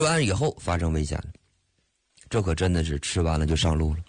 完以后发生危险了，这可真的是吃完了就上路了。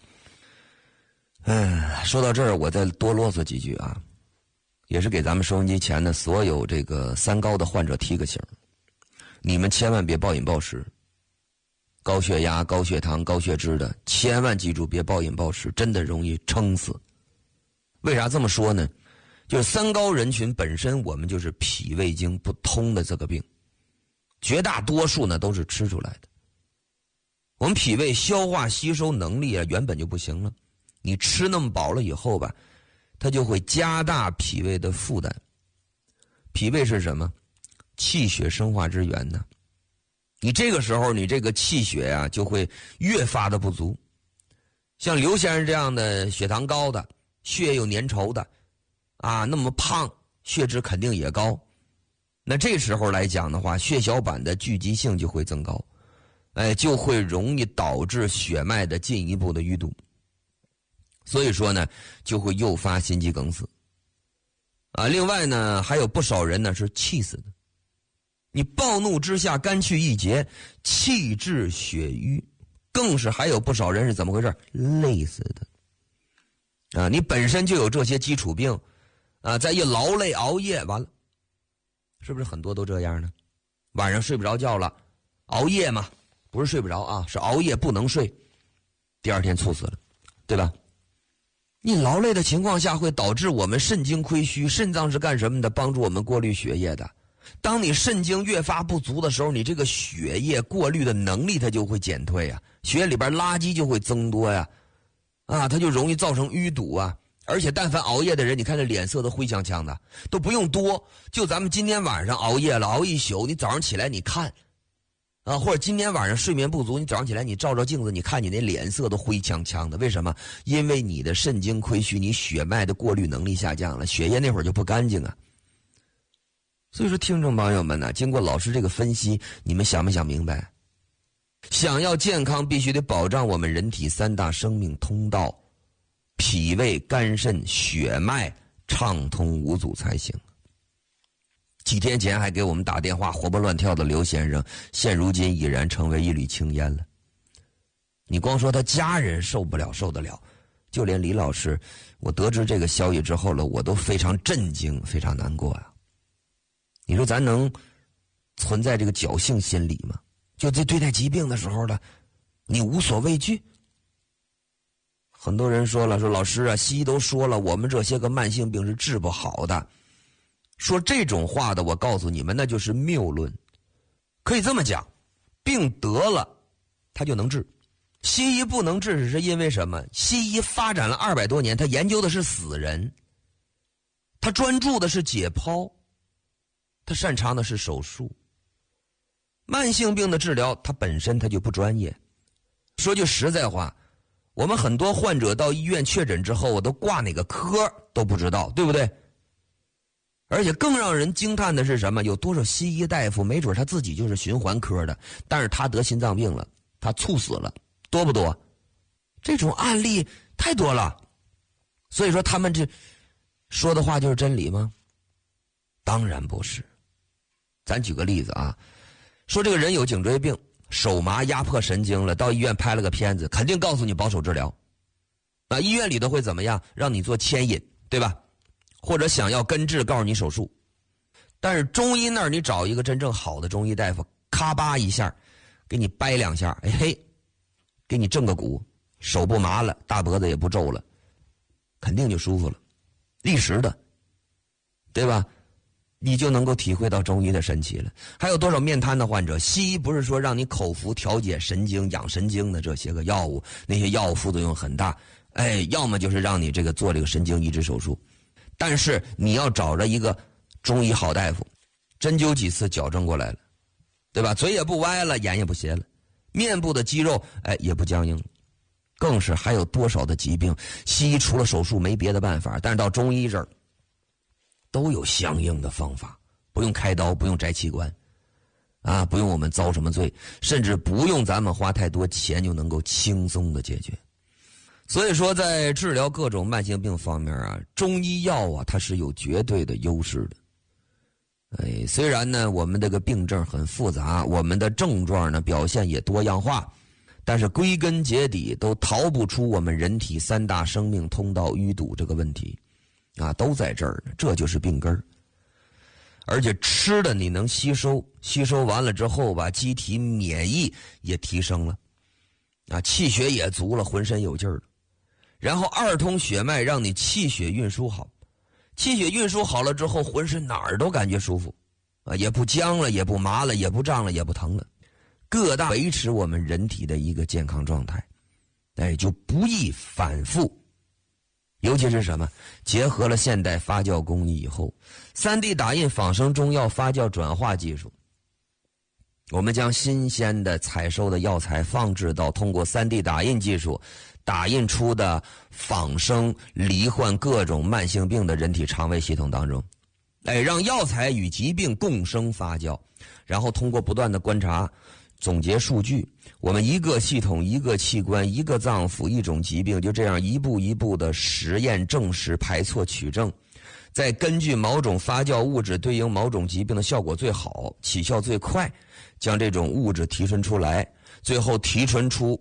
说到这儿，我再多啰嗦几句啊，也是给咱们收音机前的所有这个三高的患者提个醒，你们千万别暴饮暴食，高血压、高血糖、高血脂的，千万记住别暴饮暴食，真的容易撑死。为啥这么说呢？就是三高人群本身我们就是脾胃经不通的这个病，绝大多数呢都是吃出来的。我们脾胃消化吸收能力啊原本就不行了，你吃那么饱了以后吧，它就会加大脾胃的负担。脾胃是什么？气血生化之源呢。你这个时候你这个气血啊就会越发的不足。像刘先生这样的血糖高的，血液有粘稠的啊，那么胖，血脂肯定也高。那这时候来讲的话，血小板的聚集性就会增高，就会容易导致血脉的进一步的淤堵。所以说呢，就会诱发心肌梗死。另外呢，还有不少人呢是气死的。你暴怒之下肝气郁结，气滞血瘀，更是还有不少人是怎么回事？累死的。你本身就有这些基础病，再一劳累熬夜，完了，是不是很多都这样呢？晚上睡不着觉了，熬夜嘛，不是睡不着啊，是熬夜不能睡，第二天猝死了，对吧？你劳累的情况下会导致我们肾精亏虚，肾脏是干什么的？帮助我们过滤血液的。当你肾精越发不足的时候，你这个血液过滤的能力它就会减退啊，血液里边垃圾就会增多呀，它就容易造成淤堵啊。而且但凡熬夜的人，你看这脸色都灰呛呛的，都不用多，就咱们今天晚上熬夜了，熬一宿，你早上起来你看或者今天晚上睡眠不足，你早上起来你照照镜子，你看你那脸色都灰呛呛的，为什么？因为你的肾精亏虚，你血脉的过滤能力下降了，血液那会儿就不干净啊。所以说听众朋友们呢，经过老师这个分析，你们想没想明白？想要健康必须得保障我们人体三大生命通道，脾胃、肝肾、血脉畅通无阻才行。几天前还给我们打电话活蹦乱跳的刘先生，现如今已然成为一缕青烟了。你光说他家人受不了受得了，就连李老师，我得知这个消息之后了，我都非常震惊，非常难过啊。你说咱能存在这个侥幸心理吗？就在对待疾病的时候了，你无所畏惧。很多人说了，说老师啊，西医都说了，我们这些个慢性病是治不好的。说这种话的，我告诉你们，那就是谬论。可以这么讲，病得了，它就能治。西医不能治是因为什么？西医发展了200多年，他研究的是死人，他专注的是解剖，他擅长的是手术。慢性病的治疗，它本身它就不专业。说句实在话，我们很多患者到医院确诊之后，我都挂哪个科都不知道，对不对？而且更让人惊叹的是什么？有多少西医大夫没准他自己就是循环科的，但是他得心脏病了，他猝死了，多不多？这种案例太多了。所以说他们这说的话就是真理吗？当然不是。咱举个例子啊，说这个人有颈椎病，手麻压迫神经了，到医院拍了个片子，肯定告诉你保守治疗。医院里头会怎么样？让你做牵引，对吧？或者想要根治，告诉你手术。但是中医那儿你找一个真正好的中医大夫，咔吧一下给你掰2下，给你正个骨，手不麻了，大脖子也不皱了，肯定就舒服了，立时的，对吧？你就能够体会到中医的神奇了。还有多少面瘫的患者，西医不是说让你口服调节神经、养神经的这些个药物，那些药物副作用很大，要么就是让你这个做这个神经移植手术。但是你要找着一个中医好大夫，针灸几次矫正过来了，对吧？嘴也不歪了，眼也不斜了，面部的肌肉也不僵硬了。更是还有多少的疾病，西医除了手术没别的办法，但是到中医这儿都有相应的方法，不用开刀，不用摘器官不用我们遭什么罪，甚至不用咱们花太多钱就能够轻松的解决。所以说在治疗各种慢性病方面中医药它是有绝对的优势虽然呢我们这个病症很复杂，我们的症状呢表现也多样化，但是归根结底都逃不出我们人体三大生命通道淤堵这个问题啊，都在这儿呢，这就是病根儿。而且吃的你能吸收，吸收完了之后吧，机体免疫也提升了啊，气血也足了，浑身有劲儿了。然后二通血脉，让你气血运输好，气血运输好了之后，浑身哪儿都感觉舒服啊，也不僵了，也不麻了，也不胀了，也不疼了，各大维持我们人体的一个健康状态，就不易反复。尤其是什么？结合了现代发酵工艺以后，3D 打印仿生中药发酵转化技术，我们将新鲜的采收的药材放置到通过 3D 打印技术打印出的仿生罹患各种慢性病的人体肠胃系统当中，让药材与疾病共生发酵，然后通过不断的观察总结数据，我们一个系统、一个器官、一个脏腑、一种疾病，就这样一步一步的实验证实、排错取证，再根据某种发酵物质对应某种疾病的效果最好、起效最快，将这种物质提纯出来，最后提纯出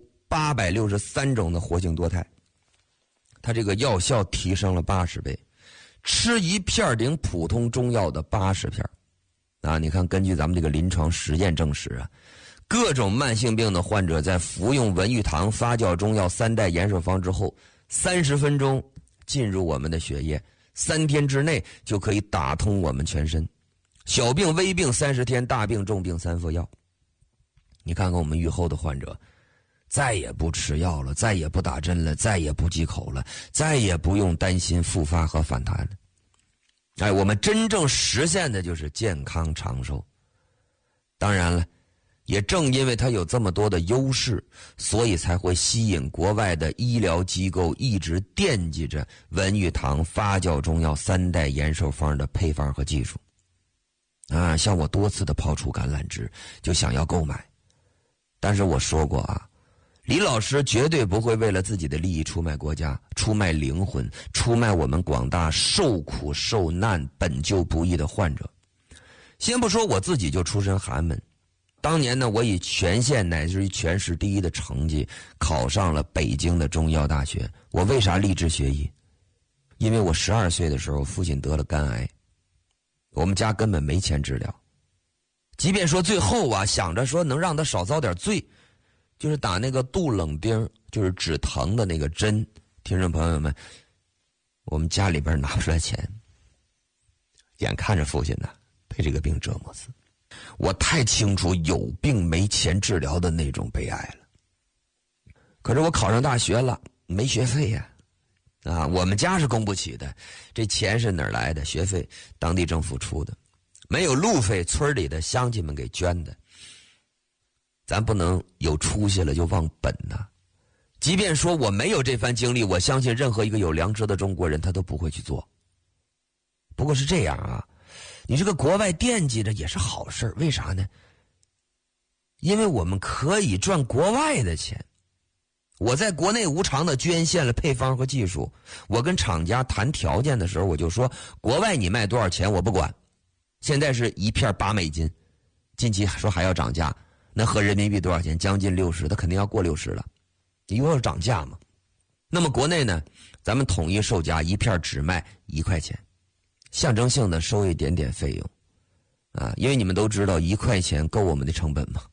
863种的活性多肽，它这个药效提升了80倍，吃一片顶普通中药的80片啊！你看，根据咱们这个临床实验证实啊，各种慢性病的患者在服用文玉堂发酵中药3代延寿方之后，30分钟进入我们的血液，3天之内就可以打通我们全身。小病微病30天，大病重病3副药。你看看我们愈后的患者，再也不吃药了，再也不打针了，再也不忌口了，再也不用担心复发和反弹了。我们真正实现的就是健康长寿。当然了，也正因为它有这么多的优势，所以才会吸引国外的医疗机构一直惦记着文玉堂发酵中药3代延寿方的配方和技术啊。像我多次的抛出橄榄枝，就想要购买，但是我说过啊，李老师绝对不会为了自己的利益出卖国家、出卖灵魂、出卖我们广大受苦受难本就不易的患者。先不说我自己就出身寒门，当年呢，我以全县乃至于全市第一的成绩考上了北京的中医药大学。我为啥立志学医？因为我12岁的时候，父亲得了肝癌，我们家根本没钱治疗。即便说最后啊，想着说能让他少遭点罪，就是打那个杜冷丁，就是止疼的那个针。听众朋友们，我们家里边拿不出来钱，眼看着父亲呢被这个病折磨死。我太清楚有病没钱治疗的那种悲哀了。可是我考上大学了，没学费呀，我们家是供不起的，这钱是哪儿来的？学费当地政府出的，没有路费，村里的乡亲们给捐的。咱不能有出息了就忘本呐。即便说我没有这番经历，我相信任何一个有良知的中国人他都不会去做。不过是这样啊，你这个国外惦记着也是好事，为啥呢？因为我们可以赚国外的钱。我在国内无偿的捐献了配方和技术，我跟厂家谈条件的时候，我就说国外你卖多少钱我不管，现在是1片8美金，近期说还要涨价，那合人民币多少钱？将近60，它肯定要过60了，又要涨价嘛。那么国内呢，咱们统一售价1片只卖1块钱，象征性的收一点点费用因为你们都知道1块钱够我们的成本嘛。